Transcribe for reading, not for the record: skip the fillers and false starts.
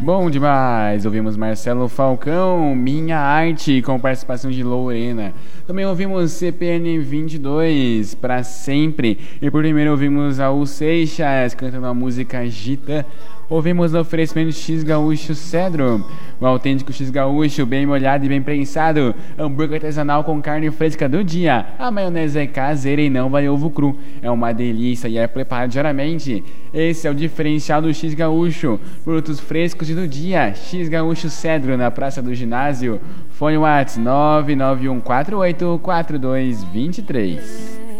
Bom demais! Ouvimos Marcelo Falcão, Minha Arte, com participação de Lorena. Também ouvimos CPN 22, Pra Sempre. E por primeiro ouvimos Raul Seixas cantando a música Gita. Ouvimos o oferecimento de X Gaúcho Cedro, o autêntico X Gaúcho, bem molhado e bem prensado, hambúrguer artesanal com carne fresca do dia, a maionese é caseira e não vai ovo cru, é uma delícia e é preparado diariamente. Esse é o diferencial do X Gaúcho, produtos frescos e do dia. X Gaúcho Cedro, na Praça do Ginásio. Fone WhatsApp 991484223.